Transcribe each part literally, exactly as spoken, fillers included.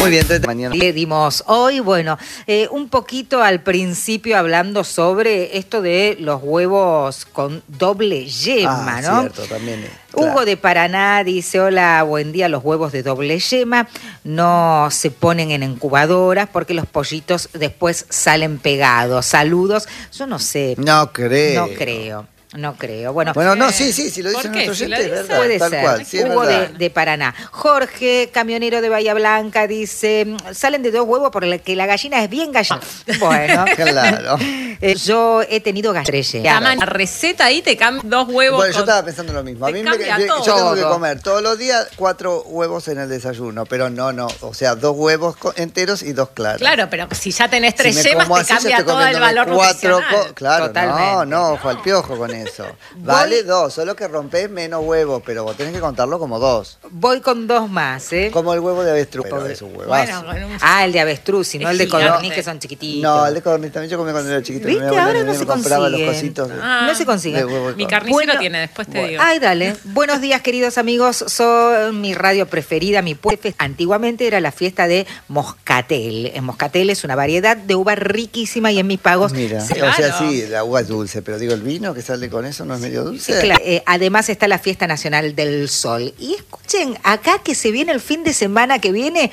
Muy bien, entonces mañana le dimos hoy, bueno, eh, un poquito al principio hablando sobre esto de los huevos con doble yema, ah, ¿no? Cierto, también. es, Hugo claro. de Paraná dice, hola, buen día, los huevos de doble yema no se ponen en incubadoras porque los pollitos después salen pegados. Saludos. Yo no sé. No creo. No creo. No creo. Bueno, Bueno, no, eh, sí, sí, si lo dice nuestro Si oyente, es lo dice, verdad, puede tal ser. cual, sí, es Hugo de, verdad. de Paraná. Jorge, camionero de Bahía Blanca, dice, salen de dos huevos por el que la gallina es bien gallina. Bueno, Claro. eh, yo he tenido gastrelle. Cama, la receta ahí te cambia dos huevos. Bueno, yo con- estaba pensando lo mismo. A te mí me, cambia yo, todo. yo tengo que Todo. comer todos los días cuatro huevos en el desayuno, pero no, no, o sea, dos huevos co- enteros y dos claros. Claro, pero si ya tenés Si tres me yemas, como te así, yo cambia estoy todo el comiéndome valor cuatro nutricional. co- Claro, Totalmente. no, no, ojo al piojo con eso. Vale dos, solo que rompés menos huevos, pero vos tenés que contarlo como dos. Voy con dos más, ¿eh? Como el huevo de avestruz, pero es un huevazo. Bueno, con un- Ah, el de avestruz, y no Es el de gigante. codorniz, que son chiquititos. No, el de codorniz también yo comía cuando era chiquito. ¿Viste? Mi abuela Ahora me- no me se compraba los consiguen. cositos. de- Ah, No se consigue. de huevo de Mi codorniz. carnicero Bueno, tiene, después te bueno. digo. Ay, dale. Buenos días, queridos amigos. Son mi radio preferida, mi pueblo. Antiguamente era la fiesta de Moscatel. En Moscatel es una variedad de uva riquísima y en mis pagos... Mira, se- o sea, Claro. sí, la uva es dulce, pero digo, el vino que sale con eso no es medio dulce. Claro, eh, además está la fiesta nacional del sol. Y escuchen, acá que se viene el fin de semana que viene,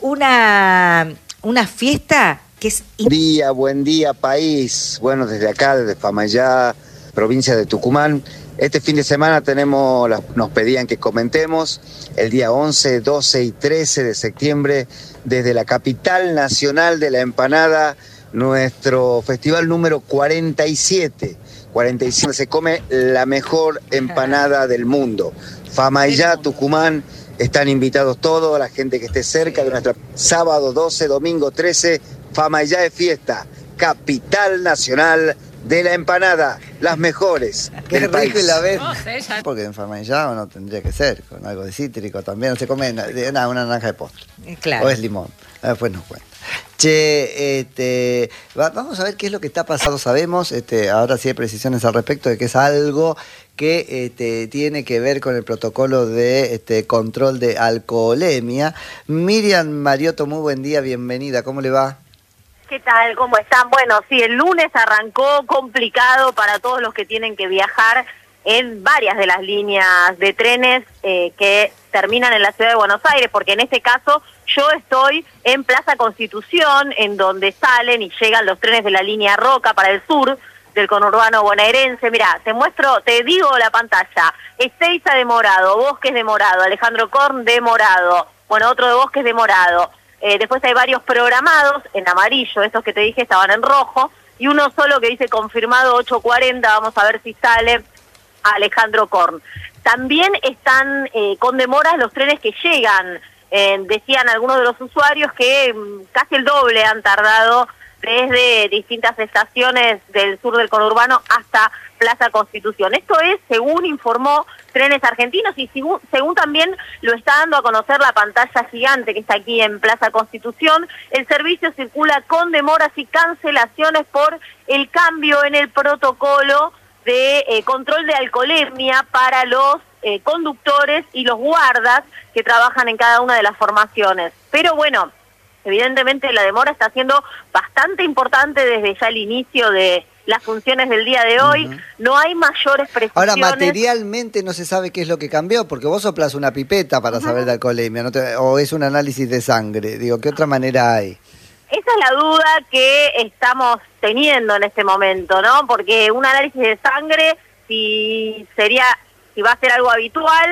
una, una fiesta que es... Buen día, buen día país. Bueno, desde acá, desde Famayá, provincia de Tucumán. Este fin de semana tenemos, las- nos pedían que comentemos el día once, doce y trece de septiembre desde la capital nacional de la empanada, nuestro festival número cuarenta y siete. cuarenta y siete se come la mejor empanada del mundo. Famayá, Tucumán, están invitados todos, la gente que esté cerca de nuestra sábado doce, domingo trece, Famayá es fiesta, capital nacional de la empanada, las mejores Qué del rico país. y la vez. No sé, ya- Porque en Farmallao no tendría que ser, con algo de cítrico también. No se come na- de- nada, una naranja de postre. Claro. O es limón. Después nos cuenta. Che, este, va- vamos a ver qué es lo que está pasando. Sabemos, este, ahora sí hay precisiones al respecto de que es algo que este, tiene que ver con el protocolo de este, control de alcoholemia. Miriam Mariotto, muy buen día, bienvenida. ¿Cómo le va? ¿Qué tal? ¿Cómo están? Bueno, sí, el lunes arrancó complicado para todos los que tienen que viajar en varias de las líneas de trenes eh, que terminan en la ciudad de Buenos Aires, porque en este caso yo estoy en Plaza Constitución, en donde salen y llegan los trenes de la línea Roca para el sur del conurbano bonaerense. Mirá, te muestro, te digo la pantalla, Ezeiza de morado, Bosques de morado, Alejandro Korn de morado, bueno, otro de Bosques de morado. Eh, después hay varios programados en amarillo, estos que te dije estaban en rojo, y uno solo que dice confirmado ocho cuarenta, vamos a ver si sale Alejandro Korn. También están eh, con demoras los trenes que llegan, eh, decían algunos de los usuarios que mm, casi el doble han tardado desde distintas estaciones del sur del conurbano hasta Plaza Constitución. Esto es, según informó Trenes Argentinos y según, según también lo está dando a conocer la pantalla gigante que está aquí en Plaza Constitución, el servicio circula con demoras y cancelaciones por el cambio en el protocolo de eh, control de alcoholemia para los eh, conductores y los guardas que trabajan en cada una de las formaciones. Pero bueno, evidentemente la demora está siendo bastante importante desde ya el inicio de las funciones del día de hoy. Uh-huh. No hay mayores precisiones. Ahora, materialmente no se sabe qué es lo que cambió, porque vos soplas una pipeta para uh-huh. saber de alcoholemia, ¿no? Te, o es un análisis de sangre. Digo, ¿qué otra manera hay? Esa es la duda que estamos teniendo en este momento, ¿no? Porque un análisis de sangre, si sería, si va a ser algo habitual,